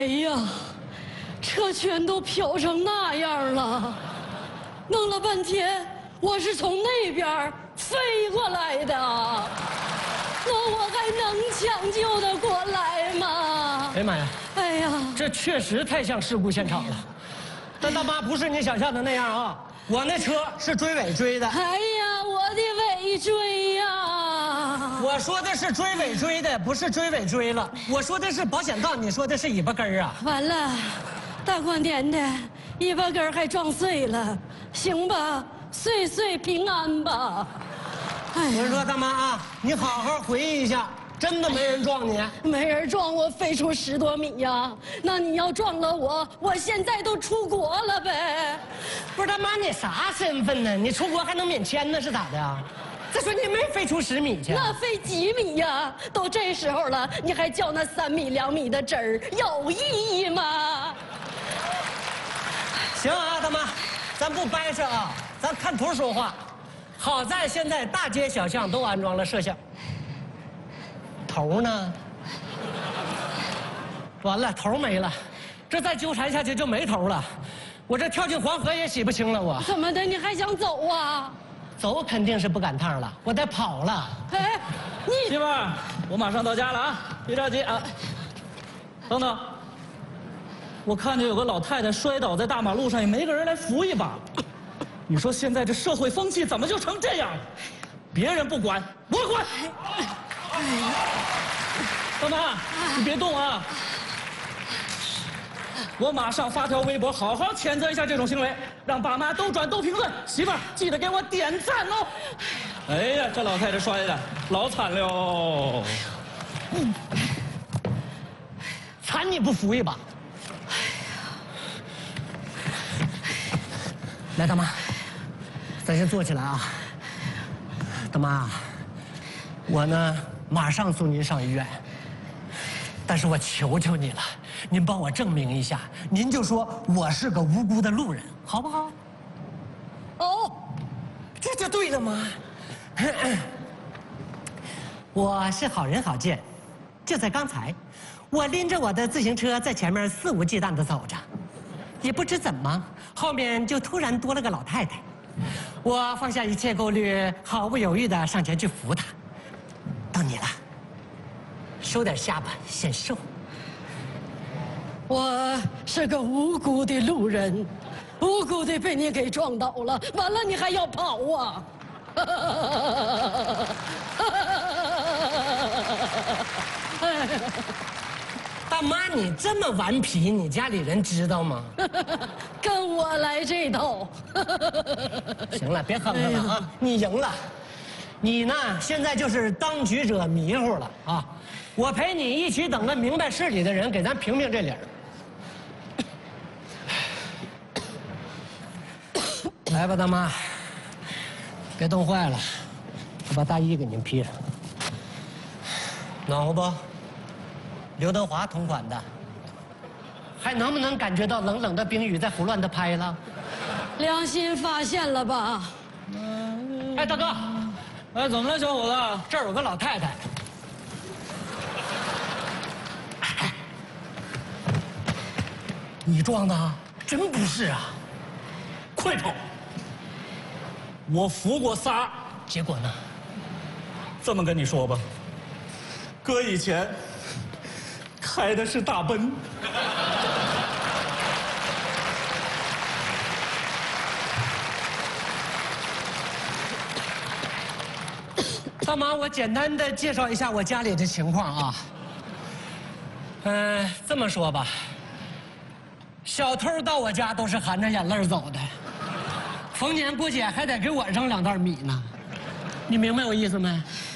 哎呀，车全都飘成那样了，弄了半天我是从那边飞过来的，那我还能抢救得过来吗？ 哎呀妈呀！ 哎呀， 这确实太像事故现场了。但大妈不是你想象的那样啊，我那车是追尾追的。 哎呀，我的尾椎呀！ 我说的是追尾追的，不是追尾追了。我说的是保险杠，你说的是尾巴根儿啊。 完了，大过年的，尾巴根儿还撞碎了，行吧，岁岁平安吧。哎呀， 我说大妈啊，你好好回忆一下，真的没人撞你？ 没人撞我飞出10多米呀！那你要撞了我，我现在都出国了呗。 不是大妈，你啥身份呢？你出国还能免签呢，是咋的呀？再说你也没飞出10米去。 那飞几米呀？都这时候了，你还较那3米2米的真儿，有意义吗？ 行啊，大妈，咱不掰扯啊，咱看图说话。好在现在大街小巷都安装了摄像。头呢？完了，头没了，这再纠缠下去就没头了。我这跳进黄河也洗不清了，我怎么的？你还想走啊？ 走肯定是不赶趟了，我得跑了。 哎，你媳妇儿，我马上到家了啊，别着急啊。等等，我看见有个老太太摔倒在大马路上，也没个人来扶一把。你说现在这社会风气怎么就成这样了？别人不管，我管。大妈，你别动啊！我马上发条微博，好好谴责一下这种行为，让爸妈都转都评论。媳妇儿，记得给我点赞哦！哎呀，这老太太摔的老惨了。 惨你不扶一把？来，大妈，咱先坐起来啊。大妈，我呢马上送您上医院，但是我求求你了，您帮我证明一下，您就说我是个无辜的路人，好不好？哦，这就对了吗？我是好人好见，就在刚才，我拎着我的自行车在前面肆无忌惮地走着，也不知怎么，后面就突然多了个老太太。我放下一切顾虑，毫不犹豫地上前去扶她。到你了，收点下巴显瘦。 我是个无辜的路人，无辜的被你给撞倒了，完了你还要跑啊！ 大妈，你这么顽皮，你家里人知道吗？ 跟我来这套。 行了，别哼哼了啊！你赢了，你呢现在就是当局者迷糊了啊！我陪你一起等个明白事理的人给咱评评这理儿。来吧，大妈，别冻坏了，我把大衣给您披上，暖和不？刘德华同款的，还能不能感觉到冷冷的冰雨在胡乱的拍了？ 良心发现了吧？ 哎，大哥， 哎，怎么了，小伙子？ 这儿有个老太太。你撞的啊？真不是啊！ 快跑！我扶过仨。 结果呢？ 这么跟你说吧，哥以前开的是大奔。 大妈，我简单的介绍一下我家里的情况啊。这么说吧，小偷到我家都是含着眼泪走的，逢年过节还得给我扔2袋米呢，你明白我意思没？